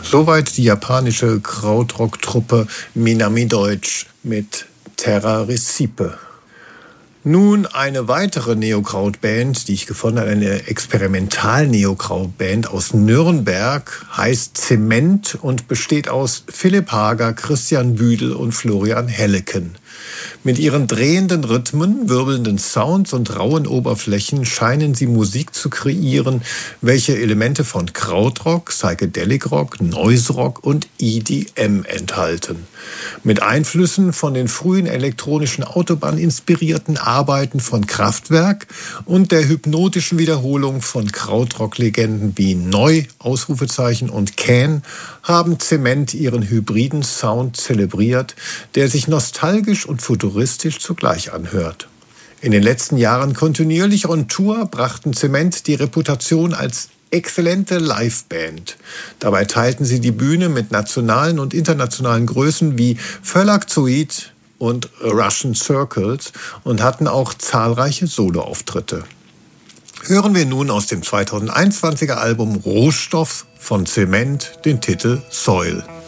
Soweit die japanische Krautrock-Truppe Minami Deutsch mit Terra Recipe. Nun eine weitere Neokraut-Band, die ich gefunden habe, eine Experimental-Neokraut-Band aus Nürnberg, heißt Zement und besteht aus Philipp Hager, Christian Büdel und Florian Helleken. Mit ihren drehenden Rhythmen, wirbelnden Sounds und rauen Oberflächen scheinen sie Musik zu kreieren, welche Elemente von Krautrock, Psychedelic Rock, Noise Rock und EDM enthalten. Mit Einflüssen von den frühen elektronischen Autobahn-inspirierten Arbeiten von Kraftwerk und der hypnotischen Wiederholung von Krautrock-Legenden wie Neu! Ausrufezeichen und Can haben Zement ihren hybriden Sound zelebriert, der sich nostalgisch und futuristisch zugleich anhört. In den letzten Jahren kontinuierlich on Tour brachten Zement die Reputation als exzellente Liveband. Dabei teilten sie die Bühne mit nationalen und internationalen Größen wie Verlagzoid und Russian Circles und hatten auch zahlreiche Soloauftritte. Hören wir nun aus dem 2021er Album Rohstoff von Zement den Titel Soil.